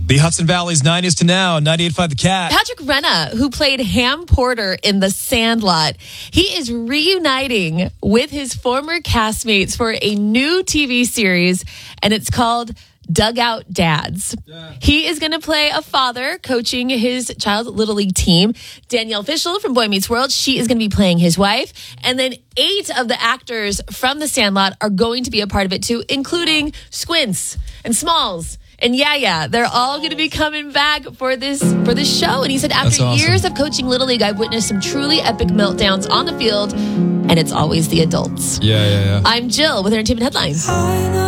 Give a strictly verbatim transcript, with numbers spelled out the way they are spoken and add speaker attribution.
Speaker 1: The Hudson Valley's nine is to now, ninety-eight point five The Cat.
Speaker 2: Patrick Renna, who played Ham Porter in The Sandlot, he is reuniting with his former castmates for a new T V series, and it's called Dugout Dads. Yeah. He is going to play a father coaching his child's Little League team. Danielle Fishel from Boy Meets World, she is going to be playing his wife. And then eight of the actors from The Sandlot are going to be a part of it too, including Squints and Smalls. And yeah, yeah, they're all going to be coming back for this for this show. And he said, after
Speaker 1: awesome.
Speaker 2: years of coaching Little League, I've witnessed some truly epic meltdowns on the field, and it's always the adults.
Speaker 1: Yeah, yeah, yeah.
Speaker 2: I'm Jill with Entertainment Headlines.